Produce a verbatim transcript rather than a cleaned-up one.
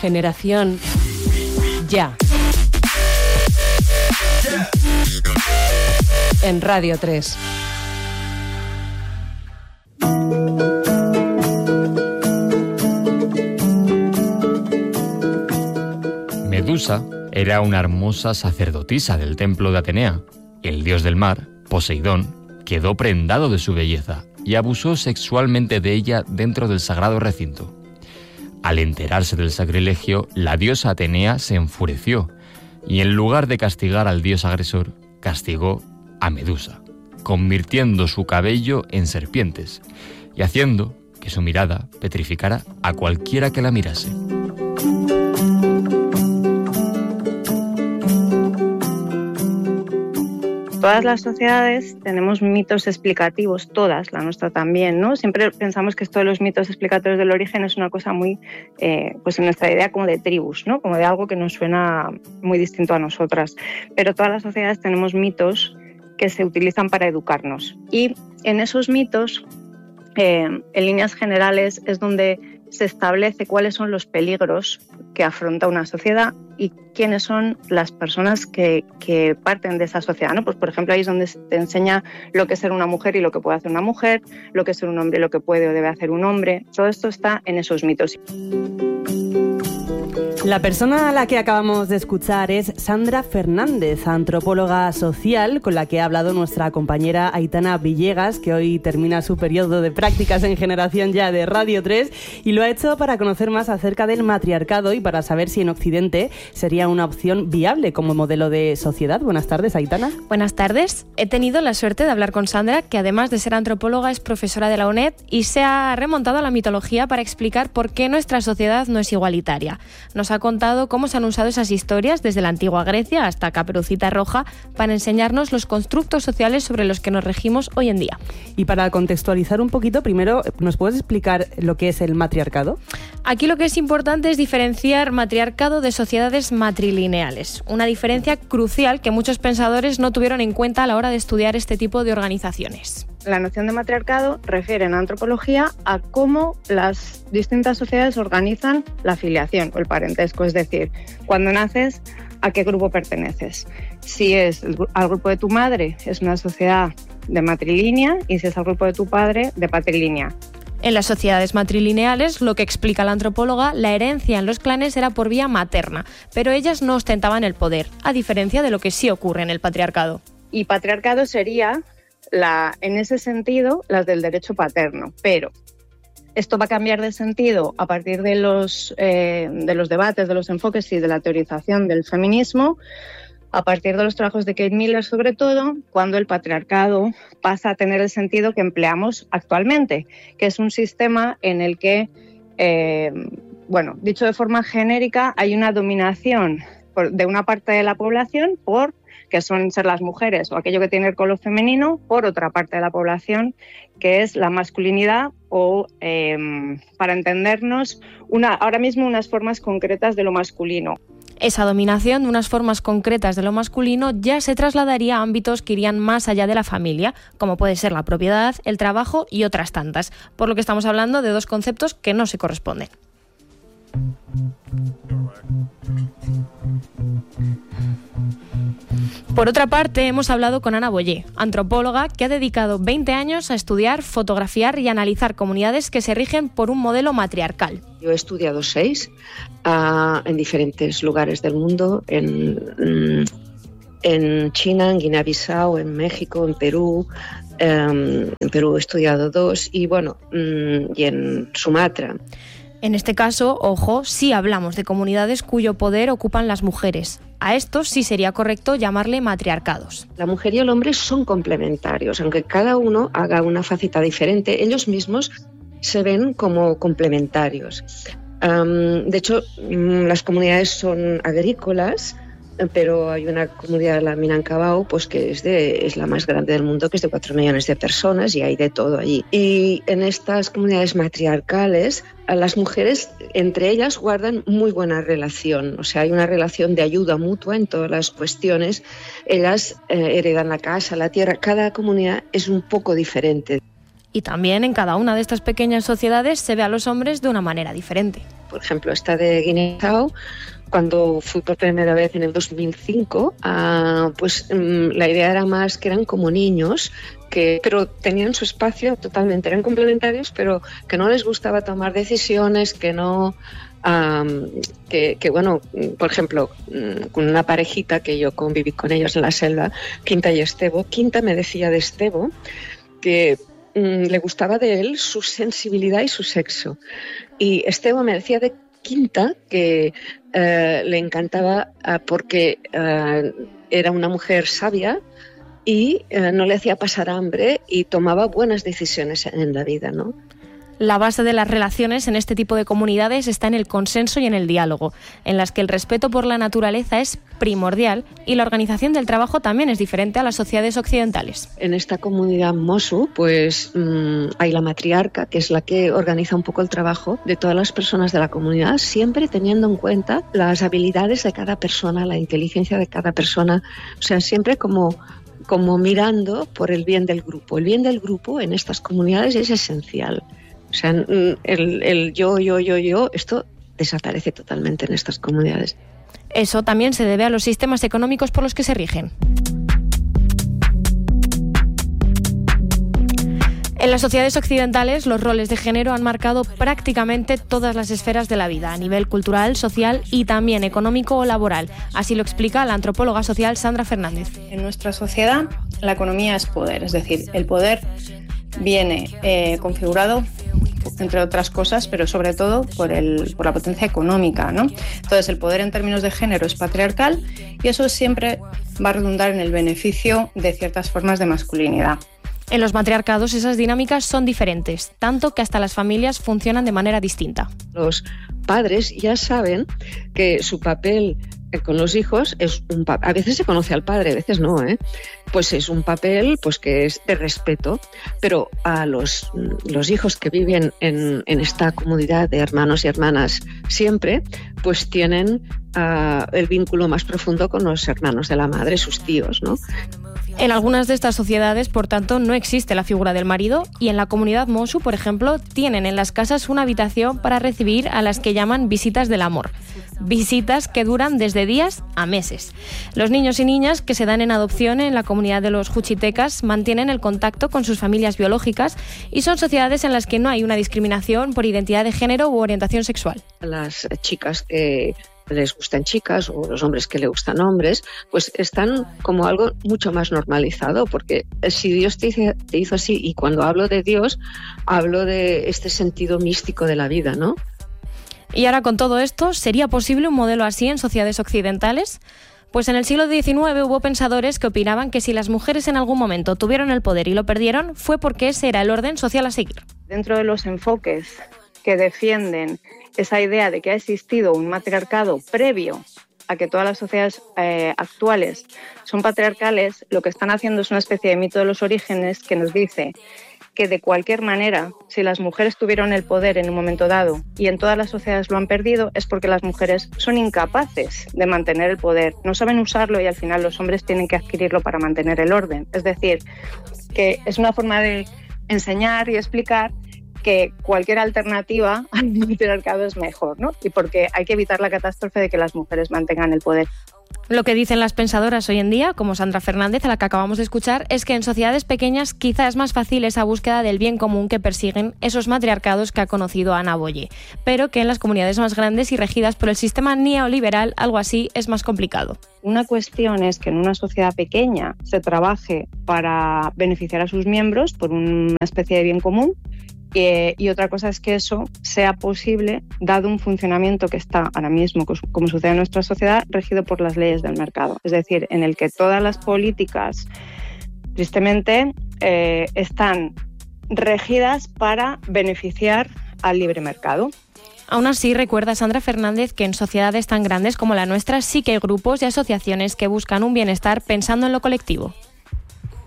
Generación Ya. En Radio tres. Medusa era una hermosa sacerdotisa del templo de Atenea. El dios del mar, Poseidón, quedó prendado de su belleza y abusó sexualmente de ella dentro del sagrado recinto. Al enterarse del sacrilegio, la diosa Atenea se enfureció y en lugar de castigar al dios agresor, castigó a Medusa, convirtiendo su cabello en serpientes y haciendo que su mirada petrificara a cualquiera que la mirase. Todas las sociedades tenemos mitos explicativos, todas, la nuestra también, ¿no? Siempre pensamos que esto de los mitos explicatorios del origen es una cosa muy, eh, pues en nuestra idea como de tribus, ¿no? Como de algo que nos suena muy distinto a nosotras. Pero todas las sociedades tenemos mitos que se utilizan para educarnos. Y en esos mitos, eh, en líneas generales, es donde se establece cuáles son los peligros que afronta una sociedad y quiénes son las personas que, que parten de esa sociedad, ¿no? Pues, por ejemplo, ahí es donde se te enseña lo que es ser una mujer y lo que puede hacer una mujer, lo que es ser un hombre y lo que puede o debe hacer un hombre. Todo esto está en esos mitos. La persona a la que acabamos de escuchar es Sandra Fernández, antropóloga social, con la que ha hablado nuestra compañera Aitana Villegas, que hoy termina su periodo de prácticas en Generación Ya de Radio tres, y lo ha hecho para conocer más acerca del matriarcado y para saber si en Occidente sería una opción viable como modelo de sociedad. Buenas tardes, Aitana. Buenas tardes. He tenido la suerte de hablar con Sandra, que además de ser antropóloga es profesora de la UNED y se ha remontado a la mitología para explicar por qué nuestra sociedad no es igualitaria. Nos ha contado cómo se han usado esas historias desde la antigua Grecia hasta Caperucita Roja para enseñarnos los constructos sociales sobre los que nos regimos hoy en día. Y para contextualizar un poquito, primero, ¿nos puedes explicar lo que es el matriarcado? Aquí lo que es importante es diferenciar matriarcado de sociedades matrilineales, una diferencia crucial que muchos pensadores no tuvieron en cuenta a la hora de estudiar este tipo de organizaciones. La noción de matriarcado refiere en antropología a cómo las distintas sociedades organizan la filiación o el parentesco, es decir, cuando naces, ¿a qué grupo perteneces? Si es al grupo de tu madre, es una sociedad de matrilínea, y si es al grupo de tu padre, de patrilínea. En las sociedades matrilineales, lo que explica la antropóloga, la herencia en los clanes era por vía materna, pero ellas no ostentaban el poder, a diferencia de lo que sí ocurre en el patriarcado. Y patriarcado sería, la, en ese sentido, las del derecho paterno, pero esto va a cambiar de sentido a partir de los, eh, de los debates, de los enfoques y de la teorización del feminismo, a partir de los trabajos de Kate Miller sobre todo, cuando el patriarcado pasa a tener el sentido que empleamos actualmente, que es un sistema en el que, eh, bueno, dicho de forma genérica, hay una dominación por, de una parte de la población por, que suelen ser las mujeres o aquello que tiene el color femenino, por otra parte de la población, que es la masculinidad o, eh, para entendernos, una, ahora mismo unas formas concretas de lo masculino. Esa dominación de unas formas concretas de lo masculino ya se trasladaría a ámbitos que irían más allá de la familia, como puede ser la propiedad, el trabajo y otras tantas, por lo que estamos hablando de dos conceptos que no se corresponden. Por otra parte, hemos hablado con Ana Boyer, antropóloga que ha dedicado veinte años a estudiar, fotografiar y analizar comunidades que se rigen por un modelo matriarcal. Yo he estudiado seis uh, en diferentes lugares del mundo, en, en China, en Guinea-Bissau, en México, en Perú. Um, en Perú he estudiado dos y, bueno, um, y en Sumatra. En este caso, ojo, sí hablamos de comunidades cuyo poder ocupan las mujeres. A estos sí sería correcto llamarle matriarcados. La mujer y el hombre son complementarios, aunque cada uno haga una faceta diferente, ellos mismos se ven como complementarios. Um, de hecho, las comunidades son agrícolas, pero hay una comunidad, la Minangkabau, pues que es, de, es la más grande del mundo, que es de cuatro millones de personas y hay de todo allí. Y en estas comunidades matriarcales, las mujeres entre ellas guardan muy buena relación, o sea, hay una relación de ayuda mutua en todas las cuestiones. Ellas eh, heredan la casa, la tierra, cada comunidad es un poco diferente. Y también en cada una de estas pequeñas sociedades se ve a los hombres de una manera diferente. por ejemplo, esta de Guinea-Bissau, cuando fui por primera vez en el dos mil cinco, uh, pues um, la idea era más que eran como niños, que, pero tenían su espacio totalmente, eran complementarios, pero que no les gustaba tomar decisiones, que no... Um, que, que bueno, por ejemplo, con una parejita que yo conviví con ellos en la selva, Quinta y Estebo. Quinta me decía de Estebo que um, le gustaba de él su sensibilidad y su sexo, y Estebo me decía de Quinta que uh, le encantaba uh, porque uh, era una mujer sabia y uh, no le hacía pasar hambre y tomaba buenas decisiones en la vida, ¿no? La base de las relaciones en este tipo de comunidades está en el consenso y en el diálogo, en las que el respeto por la naturaleza es primordial y la organización del trabajo también es diferente a las sociedades occidentales. En esta comunidad Mosu, pues mmm, hay la matriarca, que es la que organiza un poco el trabajo de todas las personas de la comunidad, siempre teniendo en cuenta las habilidades de cada persona, la inteligencia de cada persona, o sea, siempre como... como mirando por el bien del grupo. El bien del grupo en estas comunidades es esencial. O sea, el, el yo, yo, yo, yo, esto desaparece totalmente en estas comunidades. Eso también se debe a los sistemas económicos por los que se rigen. En las sociedades occidentales, los roles de género han marcado prácticamente todas las esferas de la vida, a nivel cultural, social y también económico o laboral. Así lo explica la antropóloga social Sandra Fernández. En nuestra sociedad, la economía es poder, es decir, el poder viene eh, configurado, entre otras cosas, pero sobre todo por, el, por la potencia económica, ¿no? Entonces, el poder en términos de género es patriarcal y eso siempre va a redundar en el beneficio de ciertas formas de masculinidad. En los matriarcados esas dinámicas son diferentes, tanto que hasta las familias funcionan de manera distinta. Los padres ya saben que su papel con los hijos es un papel, a veces se conoce al padre, a veces no, ¿eh? Pues es un papel pues que es de respeto, pero a los, los hijos que viven en, en esta comunidad de hermanos y hermanas siempre, pues tienen uh, el vínculo más profundo con los hermanos de la madre, sus tíos, ¿no? En algunas de estas sociedades, por tanto, no existe la figura del marido y en la comunidad Mosu, por ejemplo, tienen en las casas una habitación para recibir a las que llaman visitas del amor. Visitas que duran desde días a meses. Los niños y niñas que se dan en adopción en la comunidad de los juchitecas mantienen el contacto con sus familias biológicas y son sociedades en las que no hay una discriminación por identidad de género u orientación sexual. Las chicas que les gustan chicas o los hombres que le gustan hombres, pues están como algo mucho más normalizado, porque si Dios te hizo, te hizo así, y cuando hablo de Dios, hablo de este sentido místico de la vida, ¿no? Y ahora con todo esto, ¿sería posible un modelo así en sociedades occidentales? Pues en el siglo diecinueve hubo pensadores que opinaban que si las mujeres en algún momento tuvieron el poder y lo perdieron, fue porque ese era el orden social a seguir. Dentro de los enfoques que defienden esa idea de que ha existido un matriarcado previo a que todas las sociedades eh, actuales son patriarcales, lo que están haciendo es una especie de mito de los orígenes que nos dice que de cualquier manera, si las mujeres tuvieron el poder en un momento dado y en todas las sociedades lo han perdido, es porque las mujeres son incapaces de mantener el poder, no saben usarlo y al final los hombres tienen que adquirirlo para mantener el orden. Es decir, que es una forma de enseñar y explicar que cualquier alternativa al matriarcado es mejor, ¿no? Y porque hay que evitar la catástrofe de que las mujeres mantengan el poder. Lo que dicen las pensadoras hoy en día, como Sandra Fernández, a la que acabamos de escuchar, es que en sociedades pequeñas quizá es más fácil esa búsqueda del bien común que persiguen esos matriarcados que ha conocido Ana Boye, pero que en las comunidades más grandes y regidas por el sistema neoliberal, algo así es más complicado. Una cuestión es que en una sociedad pequeña se trabaje para beneficiar a sus miembros por una especie de bien común, Eh, y otra cosa es que eso sea posible dado un funcionamiento que está ahora mismo, como sucede en nuestra sociedad, regido por las leyes del mercado. Es decir, en el que todas las políticas, tristemente, eh, están regidas para beneficiar al libre mercado. Aún así, recuerda Sandra Fernández que en sociedades tan grandes como la nuestra sí que hay grupos y asociaciones que buscan un bienestar pensando en lo colectivo.